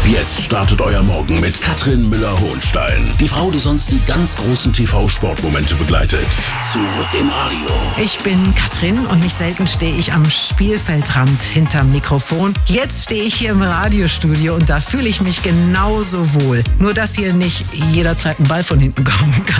Ab jetzt startet euer Morgen mit Katrin Müller-Hohenstein. Die Frau, die sonst die ganz großen TV-Sportmomente begleitet. Zurück im Radio. Ich bin Katrin und nicht selten stehe ich am Spielfeldrand hinterm Mikrofon. Jetzt stehe ich hier im Radiostudio und da fühle ich mich genauso wohl. Nur, dass hier nicht jederzeit ein Ball von hinten kommen kann.